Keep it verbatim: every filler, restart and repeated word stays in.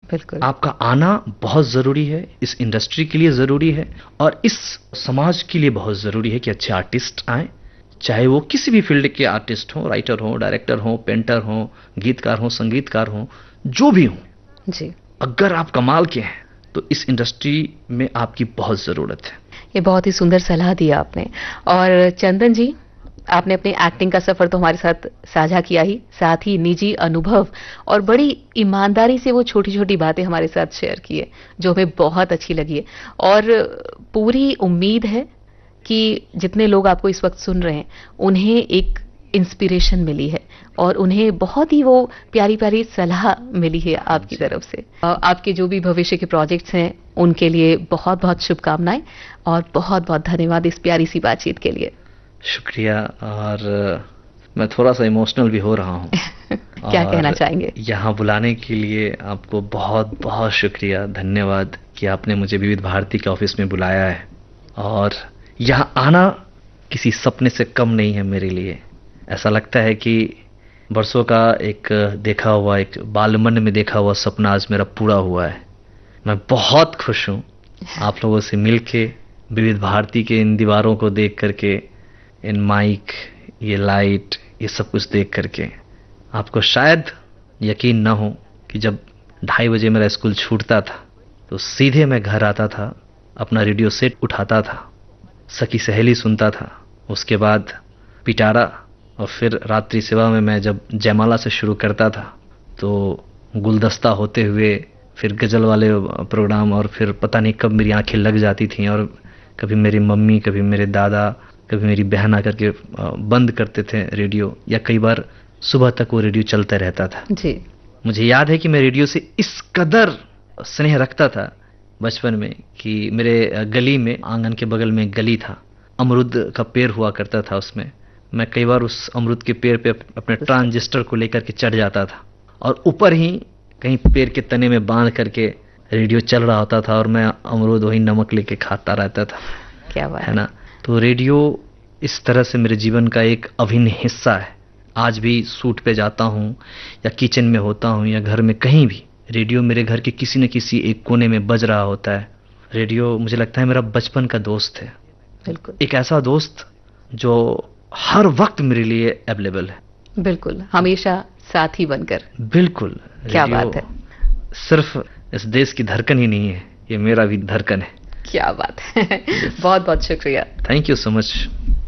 बिल्कुल। आपका आना बहुत ज़रूरी है, इस इंडस्ट्री के लिए ज़रूरी है और इस समाज के लिए बहुत ज़रूरी है कि अच्छे आर्टिस्ट आएँ, चाहे वो किसी भी फील्ड के आर्टिस्ट हों, राइटर हों, डायरेक्टर हों, पेंटर हों, गीतकार हों, संगीतकार हों, जो भी हों। जी। अगर आप कमाल के हैं तो इस इंडस्ट्री में आपकी बहुत ज़रूरत है। ये बहुत ही सुंदर सलाह दी आपने। और चंदन जी, आपने अपने एक्टिंग का सफर तो हमारे साथ साझा किया ही, साथ ही निजी अनुभव और बड़ी ईमानदारी से वो छोटी-छोटी बातें हमारे साथ शेयर की है, जो हमें बहुत अच्छी लगी है। और पूरी उम्मीद है कि जितने लोग आपको इस वक्त सुन रहे हैं, उन्हें एक इंस्पिरेशन मिली है और उन्हें बहुत ही वो प्यारी-प्यारी सलाह मिली है आपकी तरफ से। आपके जो भी भविष्य के प्रोजेक्ट्स हैं, उनके लिए बहुत-बहुत शुभकामनाएं और बहुत-बहुत धन्यवाद इस प्यारी सी बातचीत के लिए। शुक्रिया। और मैं थोड़ा सा इमोशनल भी हो रहा हूँ। क्या कहना चाहेंगे? यहाँ बुलाने के लिए आपको बहुत बहुत शुक्रिया, धन्यवाद कि आपने मुझे विविध भारती के ऑफिस में बुलाया है। और यहाँ आना किसी सपने से कम नहीं है मेरे लिए। ऐसा लगता है कि बरसों का एक देखा हुआ, एक बालमन में देखा हुआ सपना आज मेरा पूरा हुआ है। मैं बहुत खुश हूँ आप लोगों से मिलके, विविध भारती के इन दीवारों को देख करके, इन माइक, ये लाइट, ये सब कुछ देख करके। आपको शायद यकीन ना हो कि जब ढाई बजे मेरा स्कूल छूटता था तो सीधे मैं घर आता था, अपना रेडियो सेट उठाता था, सखी सहेली सुनता था, उसके बाद पिटारा, और फिर रात्रि सेवा में मैं जब जयमाला से शुरू करता था तो गुलदस्ता होते हुए फिर गज़ल वाले प्रोग्राम, और फिर पता नहीं कब मेरी आंखें लग जाती थीं और कभी मेरी मम्मी, कभी मेरे दादा, कभी मेरी बहन आकर के बंद करते थे रेडियो, या कई बार सुबह तक वो रेडियो चलता रहता था। जी। मुझे याद है कि मैं रेडियो से इस कदर स्नेह रखता था बचपन में कि मेरे गली में, आंगन के बगल में गली था, अमरूद का पेड़ हुआ करता था, उसमें मैं कई बार उस अमरूद के पेड़ पे अपने ट्रांजिस्टर को लेकर के चढ़ जाता था और ऊपर ही कहीं पेड़ के तने में बांध करके रेडियो चल रहा होता था और मैं अमरूद वही नमक लेके खाता रहता था। क्या बात है ना। तो रेडियो इस तरह से मेरे जीवन का एक अभिन्न हिस्सा है। आज भी शूट पे जाता हूँ या किचन में होता हूँ या घर में, कहीं भी रेडियो मेरे घर के किसी न किसी एक कोने में बज रहा होता है। रेडियो मुझे लगता है मेरा बचपन का दोस्त है। बिल्कुल। एक ऐसा दोस्त जो हर वक्त मेरे लिए अवेलेबल है। बिल्कुल, हमेशा साथी बनकर। बिल्कुल। क्या बात है। सिर्फ इस देश की धड़कन ही नहीं है, ये मेरा भी धड़कन है। क्या बात है। बहुत बहुत शुक्रिया। Thank you so much.